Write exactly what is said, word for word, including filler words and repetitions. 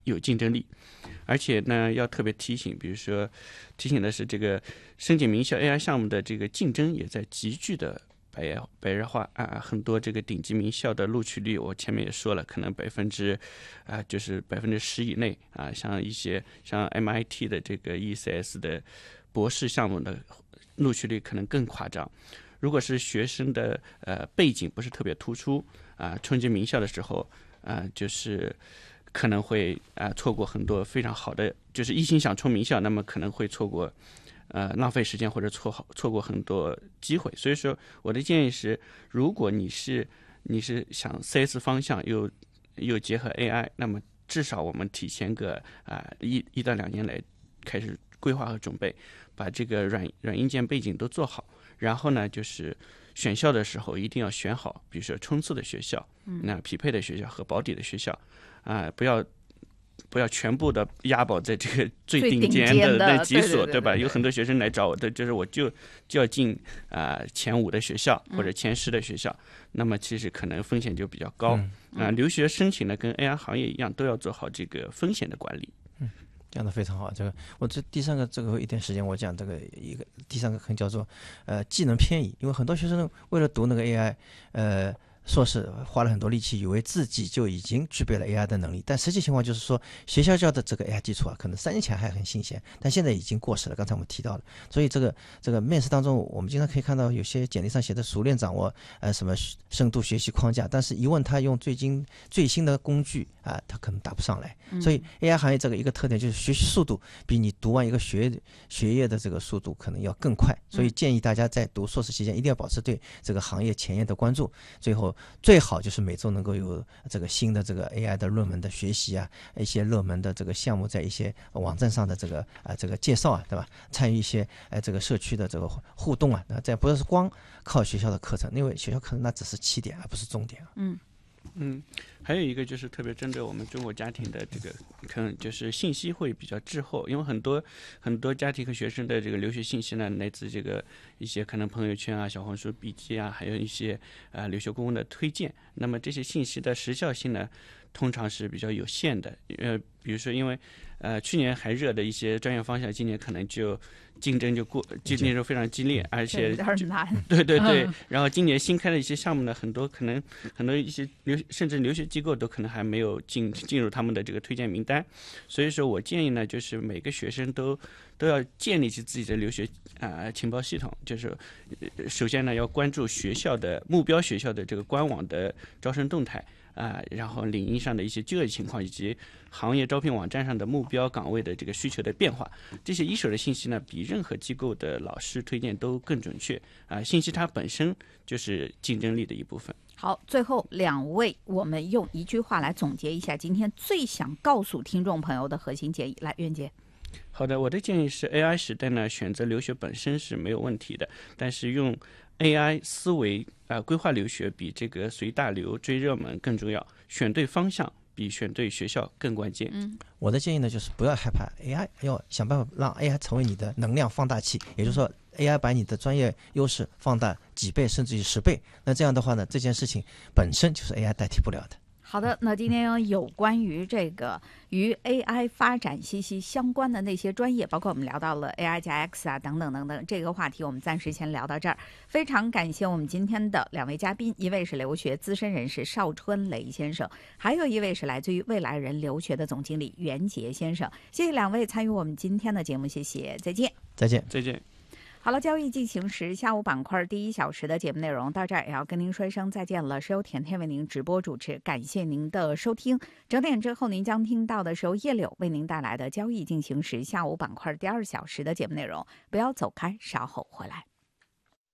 有竞争力。而且呢，要特别提醒，比如说提醒的是，这个申请名校 A I 项目的这个竞争也在急剧的白热白热化啊，很多这个顶级名校的录取率，我前面也说了，可能百分之啊就是百分之十以内啊，像一些像 M I T 的这个 E C S 的博士项目的录取率可能更夸张。如果是学生的呃背景不是特别突出啊，冲击名校的时候啊，就是可能会啊错过很多非常好的，就是一心想冲名校，那么可能会错过呃浪费时间或者错错过很多机会。所以说我的建议是，如果你是你是想 C S 方向又又结合 A I， 那么至少我们提前个啊、呃、一一到两年来开始规划和准备，把这个软软硬件背景都做好。然后呢，就是选校的时候一定要选好，比如说冲刺的学校，那匹配的学校和保底的学校，啊、呃，不要不要全部的押宝在这个最顶尖的那几所，对吧？有很多学生来找我的，就是我就就要进啊、呃、前五的学校或者前十的学校，嗯、那么其实可能风险就比较高啊、嗯呃。留学申请呢，跟 A I 行业一样，都要做好这个风险的管理。 讲得非常好，这个我这第三个这个一点时间我讲这个一个第三个可能叫做呃技能偏移，因为很多学生为了读那个 A I， 呃硕士花了很多力气，以为自己就已经具备了 A I 的能力，但实际情况就是说，学校教的这个 A I 基础啊，可能三年前还很新鲜，但现在已经过时了。刚才我们提到了，所以这个这个面试当中，我们经常可以看到有些简历上写的熟练掌握呃什么深度学习框架，但是一问他用最近最新的工具啊、呃，他可能答不上来。所以 A I 行业这个一个特点就是学习速度比你读完一个学学业的这个速度可能要更快，所以建议大家在读硕士期间一定要保持对这个行业前沿的关注。最后最好就是每周能够有这个新的这个 A I 的论文的学习啊，一些热门的这个项目在一些网站上的这个啊、呃、这个介绍啊，对吧？参与一些呃这个社区的这个互动啊，这不是光靠学校的课程，因为学校课程那只是起点而不是终点。 嗯嗯，还有一个就是特别针对我们中国家庭的这个，可能就是信息会比较滞后，因为很多很多家庭和学生的这个留学信息呢，来自这个一些可能朋友圈啊、小红书笔记啊，还有一些啊、呃、留学顾问的推荐。那么这些信息的时效性呢，通常是比较有限的。呃，比如说因为呃去年还热的一些专业方向，今年可能就竞争就过，竞争就非常激烈，而且有点难。 对对对，然后今年新开的一些项目呢，很多可能很多一些留甚至留学机构都可能还没有进进入他们的这个推荐名单，所以说我建议呢，就是每个学生都都要建立起自己的留学啊、呃、情报系统，就是首先呢要关注学校的目标学校的这个官网的招生动态啊、呃，然后领英上的一些就业情况以及行业招聘网站上的目标岗位的这个需求的变化，这些一手的信息呢，比任何机构的老师推荐都更准确啊、呃！信息它本身就是竞争力的一部分。 好，最后两位，我们用一句话来总结一下今天最想告诉听众朋友的核心建议。来，袁杰。 好的，我的建议是 A I 时代呢，选择留学本身是没有问题的，但是用 A I 思维啊、呃、规划留学比这个随大流追热门更重要，选对方向比选对学校更关键。 嗯， 我的建议呢，就是不要害怕 A I， 要想办法让 A I 成为你的能量放大器，也就是说 A I 把你的专业优势放大几倍甚至于十倍，那这样的话呢，这件事情本身就是 A I 代替不了的。 好的，那今天有关于这个与 A I 发展息息相关的那些专业，包括我们聊到了 A I 加 X 啊等等等等，这个话题我们暂时先聊到这儿。非常感谢我们今天的两位嘉宾，一位是留学资深人士邵春雷先生，还有一位是来自于未来人留学的总经理袁杰先生。谢谢两位参与我们今天的节目，谢谢，再见。 再见， 再见。 好了，交易进行时下午板块第一小时的节目内容到这儿也要跟您说一声再见了，是由甜甜为您直播主持，感谢您的收听。整点之后您将听到的是由叶柳为您带来的交易进行时下午板块第二小时的节目内容，不要走开，稍后回来。